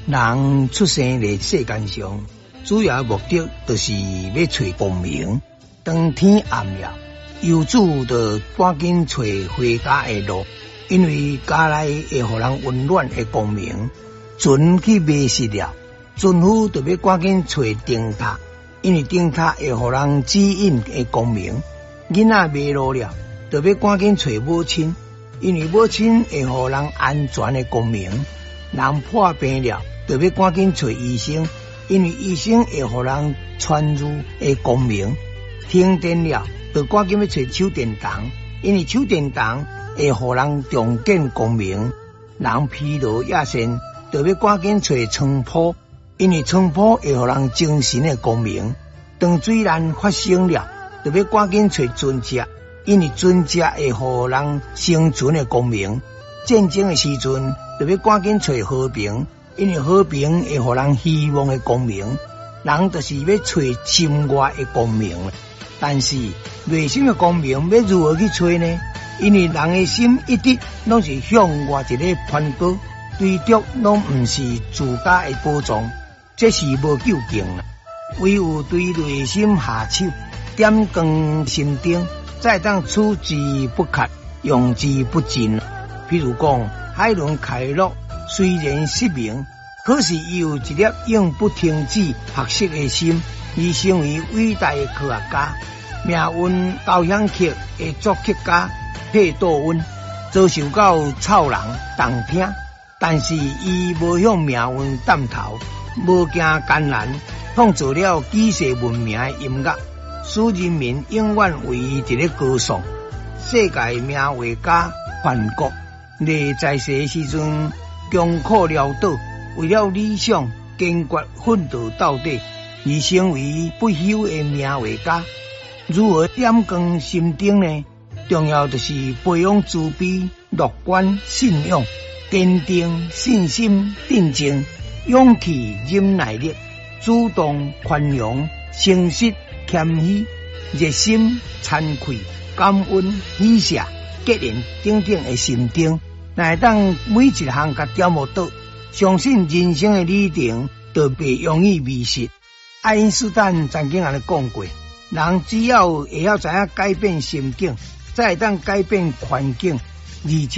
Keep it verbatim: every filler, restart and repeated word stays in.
人出生在世间上，主要目的就是要找光明。当天暗了，游子就赶紧找回家的路，因为家内会互人温暖的光明。船去迷失了，船夫就要赶紧找灯塔，因为灯塔会互人指引的光明。囡仔迷路了，就要赶紧找母亲，因为母亲会互人安全的光明。人破病了，就要赶紧找医生，因为医生会互人传入的光明。停电了，就赶紧要找手电筒，因为手电筒会互人重见光明。人疲劳野线，就要赶紧找床铺，因为床铺会互人精神的光明。当水难发生了，就要赶紧找船只，因为船只会互人生存的光明。战争的时阵，就要赶紧找和平，因为和平会互人希望的光明。人就是要找心外的光明，但是内心的光明要如何去找呢？因为人的心一直拢是向外一个攀高，追逐拢唔是自家的宝藏，这是无究竟啦。唯有对内心下手，点光心灯，才当处之不竭，用之不尽。譬如讲，海伦凯勒虽然失明，可是伊有一粒永不停止学习的心，而成为伟大的科学家。命运交响曲的作曲家佩多温遭受到臭人动听，但是伊无向命运担头，无惊艰难，创造了举世闻名的音乐，使人民永远为伊一个歌颂。世界名画家梵谷，你在世时阵穷苦潦倒，为了理想坚决奋斗到底，而成为不朽的名画家。如何点光心灯呢？重要就是培养慈悲、乐观、信仰、坚定、信心、定静、勇气、忍耐力、主动、宽容、诚实、谦虚、热心、惭愧、感恩、喜舍、结缘等等的心灯，乃当每一项甲雕磨倒，相信人生的旅程就袂容易迷失。爱因斯坦曾经安尼讲过，人只要会晓知影改变心境，才会当改变环境，而且